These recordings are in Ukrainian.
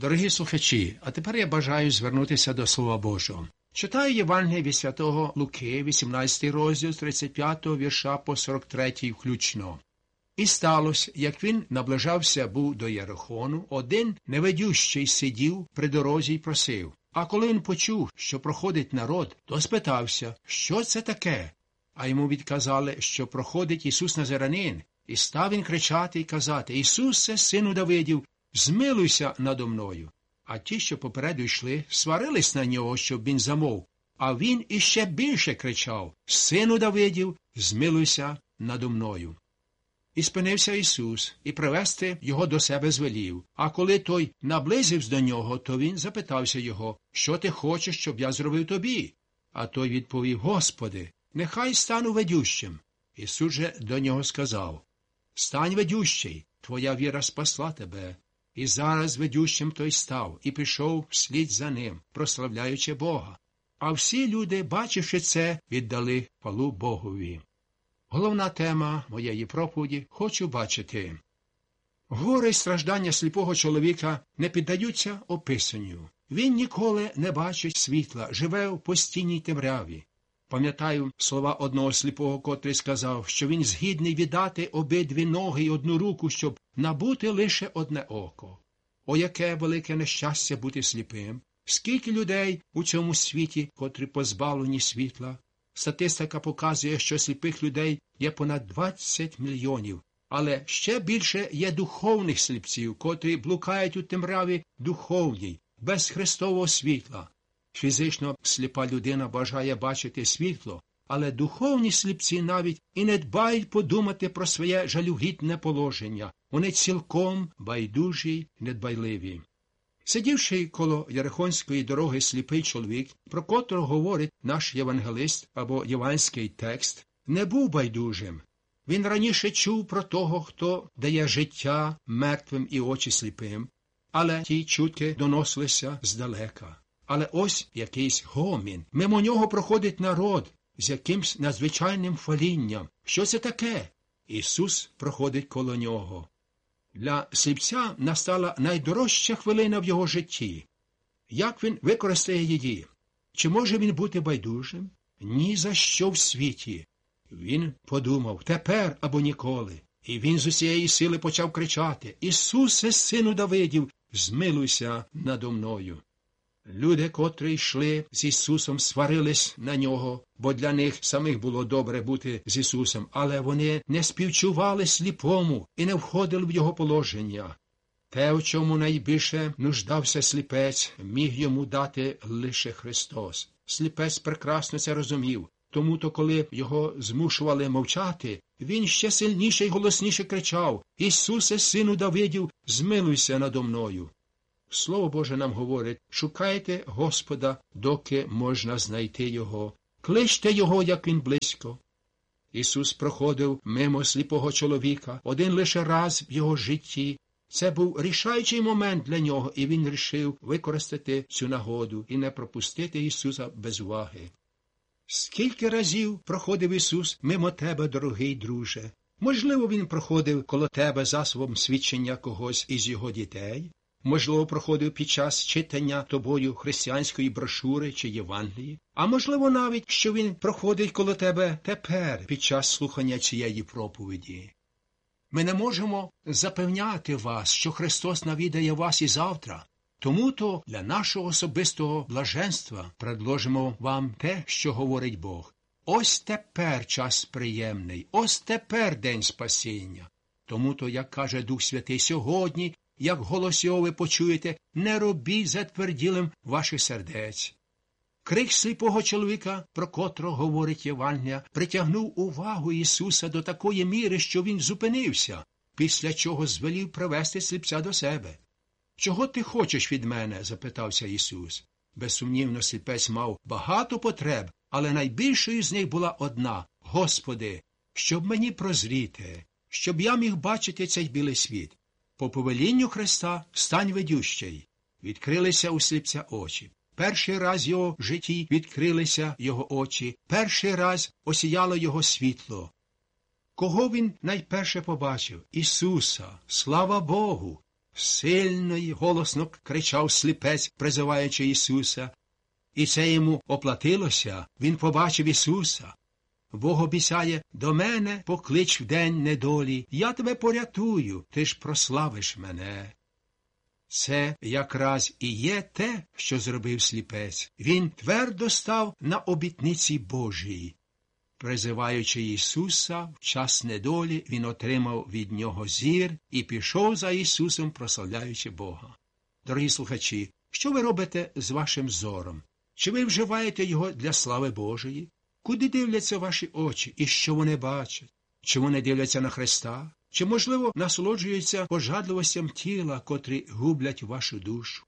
Дорогі слухачі, а тепер я бажаю звернутися до Слова Божого. Читаю Євангеліє від святого Луки, 18 розділ, з 35 вірша по 43 включно. І сталося, як він наближався був до Єрихону, один невидющий сидів при дорозі й просив. А коли він почув, що проходить народ, то спитався, що це таке? А йому відказали, що проходить Ісус Назаранин. І став він кричати й казати: «Ісусе, сину Давидів, змилуйся надо мною». А ті, що попереду йшли, сварились на нього, щоб він замовк. А він іще більше кричав: «Сину Давидів, змилуйся надо мною». І спинився Ісус, і привести його до себе звелів. А коли той наблизився до нього, то він запитався його: «Що ти хочеш, щоб я зробив тобі?» А той відповів: «Господи, нехай стану ведющим». Ісус же до нього сказав: «Стань ведющий, твоя віра спасла тебе». І зараз ведющим той став, і пішов вслід за ним, прославляючи Бога. А всі люди, бачивши це, віддали хвалу Богові. Головна тема моєї проповіді «Хочу бачити». Горе й страждання сліпого чоловіка не піддаються описанню. Він ніколи не бачить світла, живе в постійній темряві. Пам'ятаю слова одного сліпого, котрий сказав, що він згідний віддати обидві ноги й одну руку, щоб набути лише одне око. О, яке велике нещастя бути сліпим! Скільки людей у цьому світі, котрі позбавлені світла? Статистика показує, що сліпих людей є понад 20 мільйонів. Але ще більше є духовних сліпців, котрі блукають у темряві духовній, без Христового світла. Фізично сліпа людина бажає бачити світло, але духовні сліпці навіть і не дбають подумати про своє жалюгідне положення. Вони цілком байдужі й недбайливі. Сидівши коло Єрихонської дороги сліпий чоловік, про котрого говорить наш євангелист або євангельський текст, не був байдужим. Він раніше чув про того, хто дає життя мертвим і очі сліпим, але ті чутки доносилися здалека. Але ось якийсь гомін. Мимо нього проходить народ з якимсь надзвичайним хвалінням. Що це таке? Ісус проходить коло нього. Для сліпця настала найдорожча хвилина в його житті. Як він використає її? Чи може він бути байдужим? Ні за що в світі. Він подумав: тепер або ніколи. І він з усієї сили почав кричати: «Ісусе, сину Давидів, змилуйся надо мною». Люди, котрі йшли з Ісусом, сварились на нього, бо для них самих було добре бути з Ісусом, але вони не співчували сліпому і не входили в його положення. Те, у чому найбільше нуждався сліпець, міг йому дати лише Христос. Сліпець прекрасно це розумів, тому-то, коли його змушували мовчати, він ще сильніше й голосніше кричав: «Ісусе, сину Давидів, змилуйся надо мною». Слово Боже нам говорить: шукайте Господа, доки можна знайти Його. Кличте Його, як Він близько. Ісус проходив мимо сліпого чоловіка один лише раз в його житті. Це був рішаючий момент для нього, і він рішив використати цю нагоду і не пропустити Ісуса без уваги. Скільки разів проходив Ісус мимо тебе, дорогий друже? Можливо, Він проходив коло тебе засобом свідчення когось із Його дітей? Можливо, проходив під час читання тобою християнської брошури чи Євангелії? А можливо навіть, що він проходить коло тебе тепер під час слухання цієї проповіді? Ми не можемо запевняти вас, що Христос навідає вас і завтра. Тому-то для нашого особистого блаженства предложимо вам те, що говорить Бог. Ось тепер час приємний, ось тепер день спасіння. Тому-то, як каже Дух Святий, сьогодні, як голос його ви почуєте, не робіть затверділим ваших сердець. Крик сліпого чоловіка, про котрого говорить Євангелія, притягнув увагу Ісуса до такої міри, що він зупинився, після чого звелів привести сліпця до себе. «Чого ти хочеш від мене?» – запитався Ісус. Безсумнівно, сліпець мав багато потреб, але найбільшою з них була одна: «Господи, щоб мені прозріти, щоб я міг бачити цей білий світ». По повелінню Христа стань ведющий. Відкрилися у сліпця очі. Перший раз його в житті відкрилися його очі. Перший раз осіяло його світло. Кого він найперше побачив? Ісуса. Слава Богу! Сильно й голосно кричав сліпець, призиваючи Ісуса. І це йому оплатилося. Він побачив Ісуса. Бог обіцяє: до мене поклич в день недолі, я тебе порятую, ти ж прославиш мене. Це якраз і є те, що зробив сліпець. Він твердо став на обітниці Божій. Призиваючи Ісуса в час недолі, він отримав від нього зір і пішов за Ісусом, прославляючи Бога. Дорогі слухачі, що ви робите з вашим зором? Чи ви вживаєте його для слави Божої? Куди дивляться ваші очі і що вони бачать? Чи вони дивляться на Христа? Чи, можливо, насолоджуються пожадливостям тіла, котрі гублять вашу душу?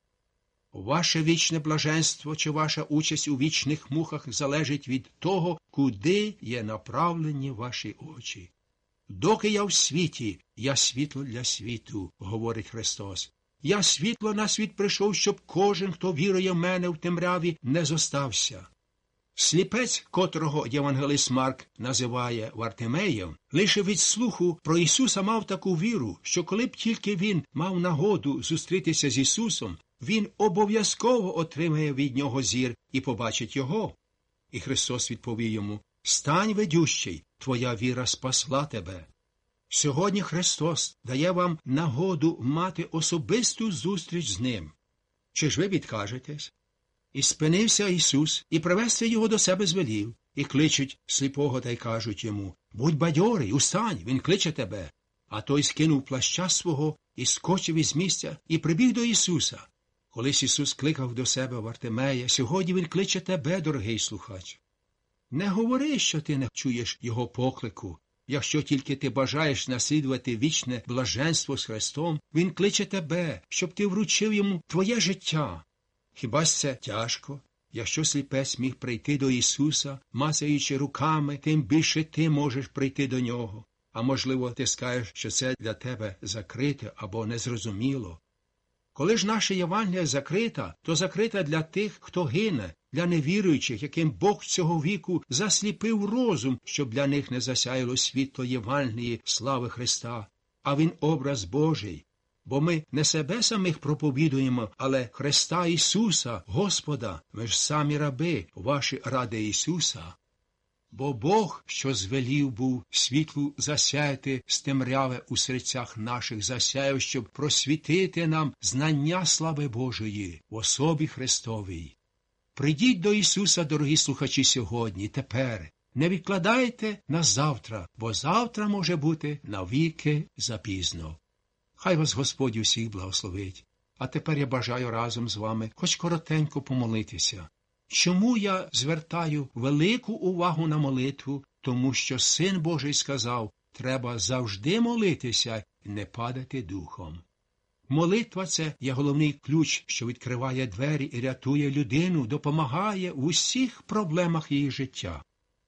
Ваше вічне блаженство чи ваша участь у вічних муках залежить від того, куди є направлені ваші очі. Доки я в світі, я світло для світу, говорить Христос. Я світло на світ прийшов, щоб кожен, хто вірує в мене в темряві, не зостався. Сліпець, котрого євангелист Марк називає Вартимеєм, лише від слуху про Ісуса мав таку віру, що коли б тільки він мав нагоду зустрітися з Ісусом, він обов'язково отримає від нього зір і побачить його. І Христос відповів йому: «Стань, ведющий, твоя віра спасла тебе». Сьогодні Христос дає вам нагоду мати особисту зустріч з Ним. Чи ж ви відкажетесь? І спинився Ісус, і привести його до себе звелів, і кличуть сліпого та й кажуть йому: «Будь бадьорий, устань, він кличе тебе». А той скинув плаща свого і скочив із місця, і прибіг до Ісуса. Колись Ісус кликав до себе Вартимея, сьогодні Він кличе тебе, дорогий слухач. Не говори, що ти не чуєш Його поклику. Якщо тільки ти бажаєш наслідувати вічне блаженство з Христом, Він кличе тебе, щоб ти вручив Йому твоє життя. Хіба ж це тяжко? Якщо сліпець міг прийти до Ісуса, мацаючи руками, тим більше ти можеш прийти до Нього. А можливо, ти скажеш, що це для тебе закрите або незрозуміло. Коли ж наша Євангелія закрита, то закрита для тих, хто гине, для невіруючих, яким Бог цього віку засліпив розум, щоб для них не засяяло світло Євангелії слави Христа. А Він образ Божий. Бо ми не себе самих проповідуємо, але Христа Ісуса, Господа. Ми ж самі раби, ваші ради Ісуса. Бо Бог, що звелів був світлу засяяти з темряви у серцях наших, засяяв, щоб просвітити нам знання слави Божої в особі Христовій. Прийдіть до Ісуса, дорогі слухачі, сьогодні, тепер. Не відкладайте на завтра, бо завтра може бути навіки запізно. Хай вас Господь усіх благословить. А тепер я бажаю разом з вами хоч коротенько помолитися. Чому я звертаю велику увагу на молитву? Тому що Син Божий сказав, треба завжди молитися і не падати духом. Молитва – це є головний ключ, що відкриває двері і рятує людину, допомагає в усіх проблемах її життя.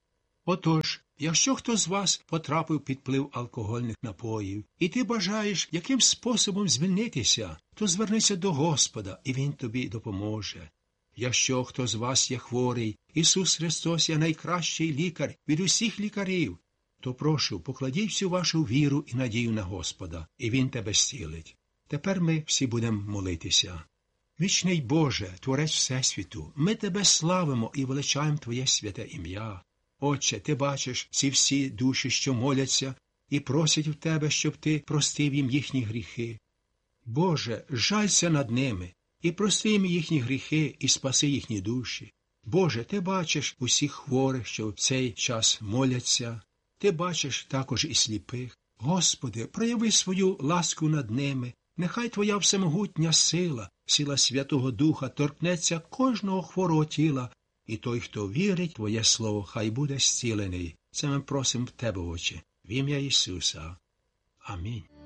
Отож, якщо хто з вас потрапив під вплив алкогольних напоїв, і ти бажаєш яким способом звільнитися, то звернися до Господа, і Він тобі допоможе. Якщо хто з вас є хворий, Ісус Христос є найкращий лікар від усіх лікарів, то прошу, покладіть всю вашу віру і надію на Господа, і Він тебе зцілить. Тепер ми всі будемо молитися. Вічний Боже, Творець Всесвіту, ми Тебе славимо і величаємо Твоє святе ім'я. Отче, Ти бачиш ці всі душі, що моляться, і просять в Тебе, щоб Ти простив їм їхні гріхи. Боже, жалься над ними, і прости їм їхні гріхи, і спаси їхні душі. Боже, Ти бачиш усіх хворих, що в цей час моляться. Ти бачиш також і сліпих. Господи, прояви свою ласку над ними. Нехай Твоя всемогутня сила, сила Святого Духа торкнеться кожного хворого тіла, і той, хто вірить в Твоє Слово, хай буде зцілений. Це ми просимо в Тебе, Отче, в ім'я Ісуса. Амінь.